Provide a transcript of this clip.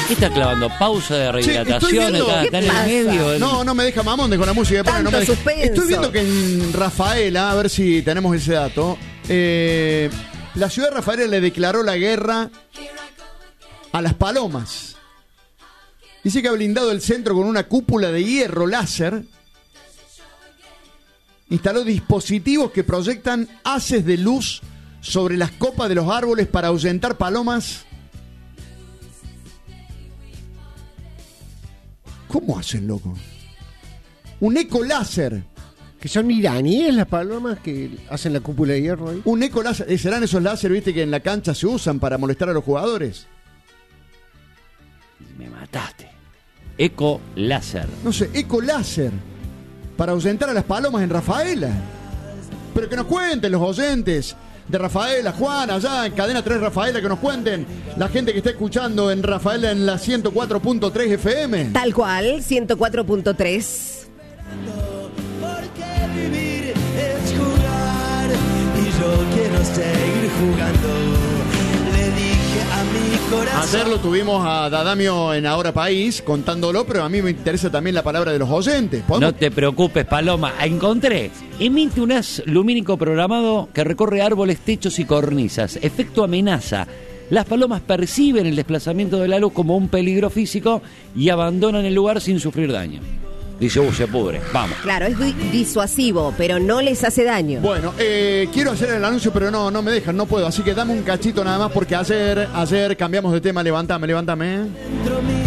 ¿Qué está clavando? Pausa de rehidratación, viendo- está en el medio. No me deja Mamonde con la música que pone. No me deja. Suspenso. Estoy viendo que en Rafaela, a ver si tenemos ese dato, la ciudad de Rafaela le declaró la guerra a las palomas. Dice que ha blindado el centro con una cúpula de hierro láser. Instaló dispositivos que proyectan haces de luz sobre las copas de los árboles para ahuyentar palomas. ¿Cómo hacen, loco? Un ecoláser. Que son iraníes las palomas que hacen la cúpula de hierro ahí. Un ecoláser. ¿Serán esos láser, viste, que en la cancha se usan para molestar a los jugadores? Me mataste. Eco láser. No sé, ecoláser. Para ahuyentar a las palomas en Rafaela. Pero que nos cuenten los oyentes de Rafaela, Juan, allá en Cadena 3 Rafaela, que nos cuenten la gente que está escuchando en Rafaela en la 104.3 FM. Tal cual, 104.3. Porque vivir es jugar y yo quiero seguir jugando. Le dije a mi corazón. Ayer lo tuvimos a Dadamio en Ahora País contándolo, pero a mí me interesa también la palabra de los oyentes. ¿Podemos? No te preocupes, Paloma. Encontré. Emite un haz lumínico programado que recorre árboles, techos y cornisas. Efecto amenaza. Las palomas perciben el desplazamiento de la luz como un peligro físico y abandonan el lugar sin sufrir daño. Dice, se pudre, vamos. Claro, es disuasivo, pero no les hace daño. Bueno, quiero hacer el anuncio, pero no me dejan, no puedo. Así que dame un cachito nada más porque ayer cambiamos de tema. Levántame.